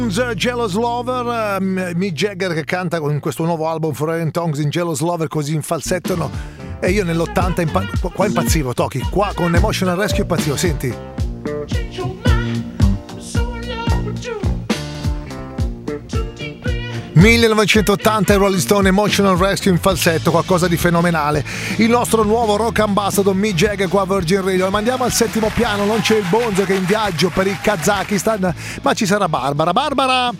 Jealous Lover, Mick Jagger che canta con questo nuovo album Foreign Tongues in Jealous Lover così in falsetto, no? E io nell'80 qua impazzivo, Toki, qua con Emotional Rescue impazzivo, senti. 1980 Rolling Stone, Emotional Rescue in falsetto, qualcosa di fenomenale. Il nostro nuovo rock ambassador Mick Jagger qua a Virgin Radio. Lo mandiamo al settimo piano, non c'è il Bonzo che è in viaggio per il Kazakistan, ma ci sarà Barbara. Barbara!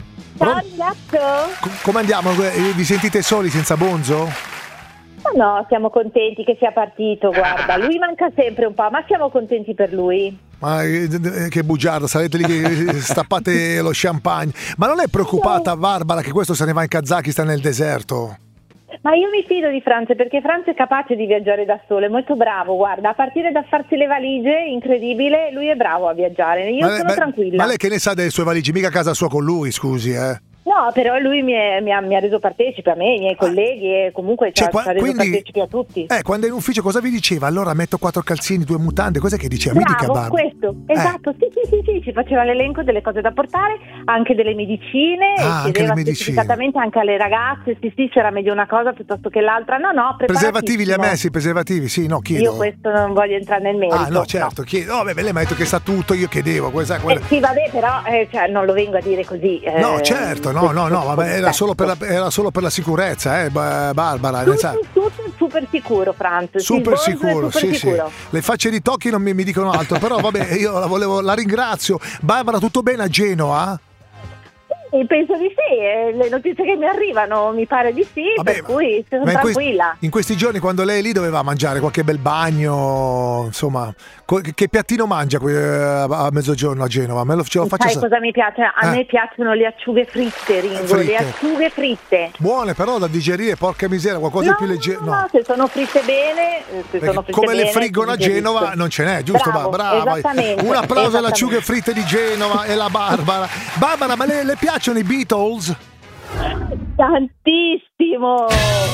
Come andiamo? Vi sentite soli senza Bonzo? No, siamo contenti che sia partito, guarda, lui manca sempre un po', ma siamo contenti per lui. Ma che bugiarda, sarete lì che stappate lo champagne. Ma non è preoccupata Barbara che questo se ne va in Kazakistan nel deserto? Ma io mi fido di Franz, perché Franz è capace di viaggiare da solo, è molto bravo, guarda, a partire da farsi le valigie, incredibile, lui è bravo a viaggiare, io sono tranquilla. Ma lei che ne sa delle sue valigie? Mica a casa sua con lui, scusi, No, però lui mi ha reso partecipe a me, ai miei colleghi e comunque ci ha reso partecipi a tutti. Quando è in ufficio cosa vi diceva? Allora metto 4 calzini, 2 mutande, cos'è che diceva? Mi dica, Barbara. Questo, esatto, sì, ci faceva l'elenco delle cose da portare, anche delle medicine, e chiedeva specificatamente anche alle ragazze, sì, c'era meglio una cosa piuttosto che l'altra, no, preservativi li ha messi, preservativi, sì, no, chiedo. Io questo non voglio entrare nel merito. No, certo, chiedo. No, lei mi ha detto che sa tutto, io chiedevo, quella. Sì, vabbè, però non lo vengo a dire così. No, certo, no, vabbè, era solo per la sicurezza, Barbara. Tutto super sicuro, Franz. Super sicuro, sì. Le facce di Tocchi non mi dicono altro, però vabbè, io la ringrazio. Barbara, tutto bene a Genova? Penso di sì, le notizie che mi arrivano mi pare di sì, per cui sono tranquilla. In questi giorni quando lei è lì doveva mangiare qualche bel bagno, insomma, che piattino mangia a mezzogiorno a Genova? Ce lo faccio. Sai cosa mi piace? A me piacciono le acciughe fritte, Ringo, le acciughe fritte. Buone però da digerire, porca miseria, qualcosa di più leggero. No, se sono fritte bene, come le friggono a Genova non ce n'è, giusto? Brava. Un applauso alle acciughe fritte di Genova e la Barbara. Barbara, ma le piacciono i Beatles? Tantissimo!